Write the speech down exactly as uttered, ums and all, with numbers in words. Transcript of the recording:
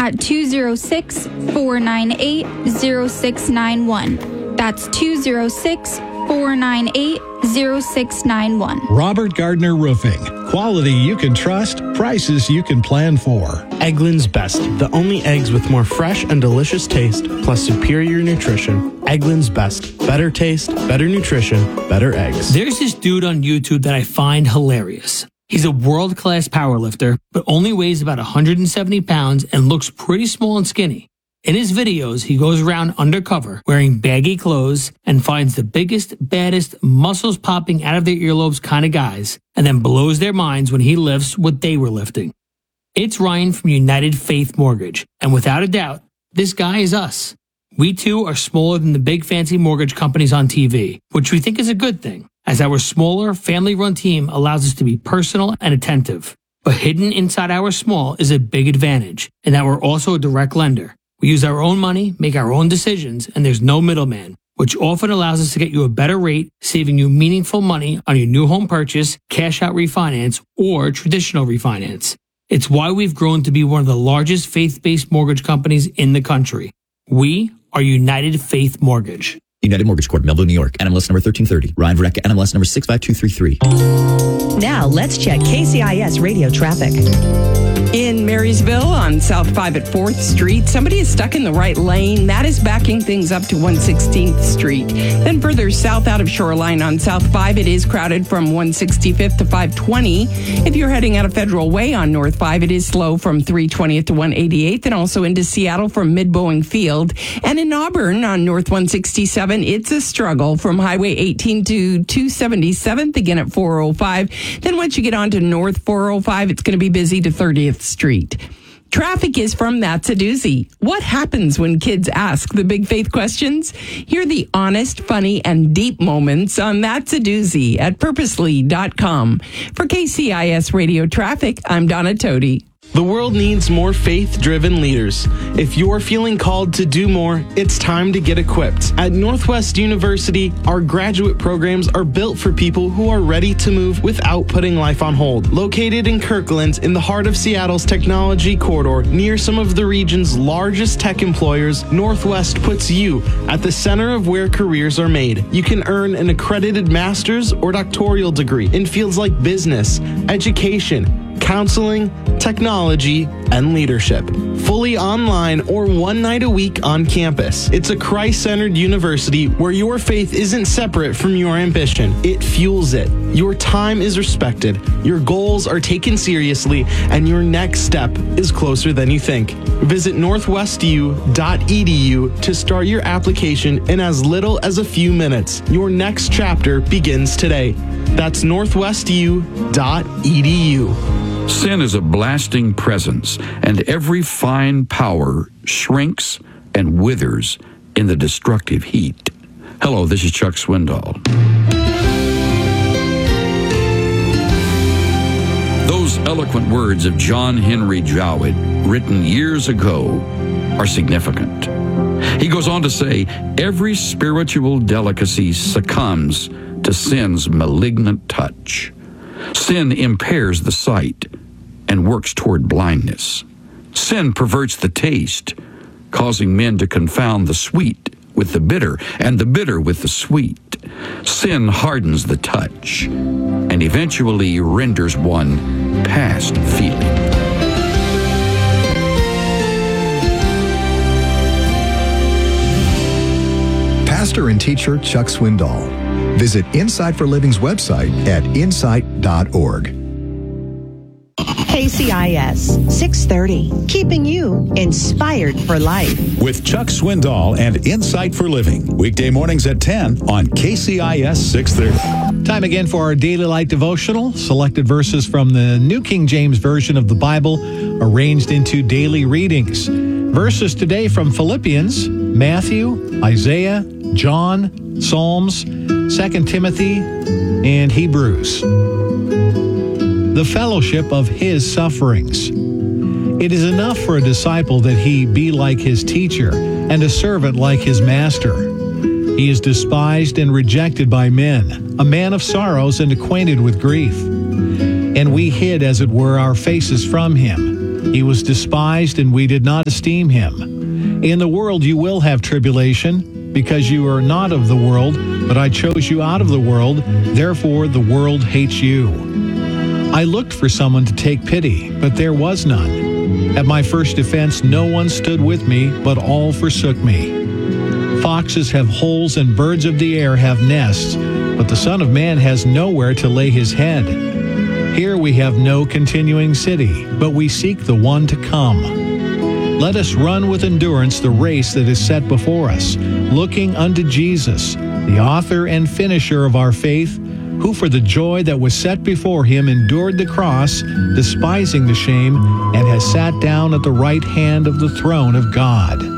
at two oh six, four nine eight, oh six nine one. That's two oh six, four nine eight, oh six nine one. Robert Gardner Roofing. Quality you can trust, prices you can plan for. Eggland's Best, the only eggs with more fresh and delicious taste, plus superior nutrition. Eggland's Best. Better taste, better nutrition, better eggs. There's this dude on YouTube that I find hilarious. He's a world-class powerlifter, but only weighs about one hundred seventy pounds and looks pretty small and skinny. In his videos, he goes around undercover, wearing baggy clothes, and finds the biggest, baddest, muscles popping out of their earlobes kind of guys, and then blows their minds when he lifts what they were lifting. It's Ryan from United Faith Mortgage, and without a doubt, this guy is us. We too are smaller than the big fancy mortgage companies on T V, which we think is a good thing, as our smaller, family-run team allows us to be personal and attentive. But hidden inside our small is a big advantage, in that we're also a direct lender. We use our own money, make our own decisions, and there's no middleman, which often allows us to get you a better rate, saving you meaningful money on your new home purchase, cash-out refinance, or traditional refinance. It's why we've grown to be one of the largest faith-based mortgage companies in the country. We are United Faith Mortgage. United Mortgage Corp, Melville, New York. N M L S number thirteen thirty. Ryan Verrecka, N M L S number six five two three three. Now let's check K C I S radio traffic. In Marysville on South five at fourth Street, somebody is stuck in the right lane. That is backing things up to one sixteenth Street. Then further south out of Shoreline on South five, it is crowded from one sixty-fifth to five twenty. If you're heading out of Federal Way on North five, it is slow from three twentieth to one eighty-eighth and also into Seattle from Mid-Boeing Field. And in Auburn on North one sixty-seven, it's a struggle from Highway eighteen to two seventy-seventh, again at four oh five. Then once you get on to North four oh five, it's going to be busy to thirtieth Street. Traffic is from That's a Doozy. What happens when kids ask the big faith questions? Hear the honest, funny, and deep moments on That's a Doozy at purposely dot com. For K C I S Radio Traffic, I'm Donna Tody. The world needs more faith-driven leaders. If you're feeling called to do more, it's time to get equipped. At Northwest University, our graduate programs are built for people who are ready to move without putting life on hold. Located in Kirkland, in the heart of Seattle's technology corridor, near some of the region's largest tech employers, Northwest puts you at the center of where careers are made. You can earn an accredited master's or doctoral degree in fields like business, education, counseling, technology, and leadership. Fully online or one night a week on campus. It's a Christ-centered university where your faith isn't separate from your ambition. It fuels it. Your time is respected, your goals are taken seriously, and your next step is closer than you think. Visit northwest u dot e d u to start your application in as little as a few minutes. Your next chapter begins today. That's northwest u dot e d u. Sin is a blasting presence, and every fine power shrinks and withers in the destructive heat. Hello, this is Chuck Swindoll. Those eloquent words of John Henry Jowett, written years ago, are significant. He goes on to say, every spiritual delicacy succumbs to sin's malignant touch. Sin impairs the sight and works toward blindness. Sin perverts the taste, causing men to confound the sweet with the bitter and the bitter with the sweet. Sin hardens the touch and eventually renders one past feeling. Pastor and teacher Chuck Swindoll. Visit Insight for Living's website at insight dot org. K C I S six thirty, keeping you inspired for life. With Chuck Swindoll and Insight for Living. Weekday mornings at ten on K C I S six thirty. Time again for our Daily Light Devotional. Selected verses from the New King James Version of the Bible arranged into daily readings. Verses today from Philippians, Matthew, Isaiah, John, Psalms, Second Timothy, and Hebrews. The fellowship of his sufferings. It is enough for a disciple that he be like his teacher and a servant like his master. He is despised and rejected by men, a man of sorrows and acquainted with grief. And we hid, as it were, our faces from him. He was despised, and we did not esteem him. In the world you will have tribulation, because you are not of the world, but I chose you out of the world, therefore the world hates you. I looked for someone to take pity, but there was none. At my first defense no one stood with me, but all forsook me. Foxes have holes and birds of the air have nests, but the Son of Man has nowhere to lay his head. Here we have no continuing city, but we seek the one to come. Let us run with endurance the race that is set before us, looking unto Jesus, the author and finisher of our faith, who for the joy that was set before him endured the cross, despising the shame, and has sat down at the right hand of the throne of God.